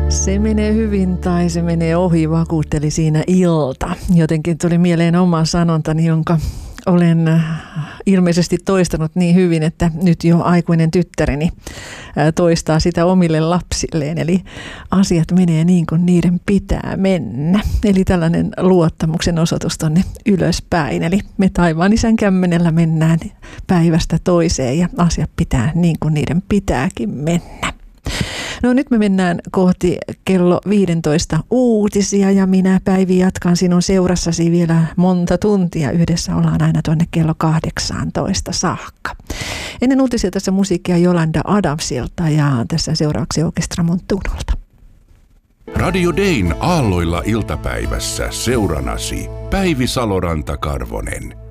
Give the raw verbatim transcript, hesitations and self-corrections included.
Se menee hyvin tai se menee ohi, vakuutteli siinä Ilta. Jotenkin tuli mieleen oma sanontani, jonka olen ilmeisesti toistanut niin hyvin, että nyt jo aikuinen tyttäreni toistaa sitä omille lapsilleen. Eli asiat menee niin kuin niiden pitää mennä. Eli tällainen luottamuksen osoitus tonne ylöspäin. Eli me taivaan isän kämmenellä mennään päivästä toiseen ja asiat pitää niin kuin niiden pitääkin mennä. No nyt me mennään kohti kello viisitoista uutisia ja minä Päivi jatkan sinun seurassasi vielä monta tuntia. Yhdessä ollaan aina tuonne kello kahdeksantoista saakka. Ennen uutisia tässä musiikkia Jolanda Adamsilta ja tässä seuraavaksi Orkestra Montunolta. Radio Dayn aalloilla iltapäivässä seuranasi Päivi Saloranta-Karvonen.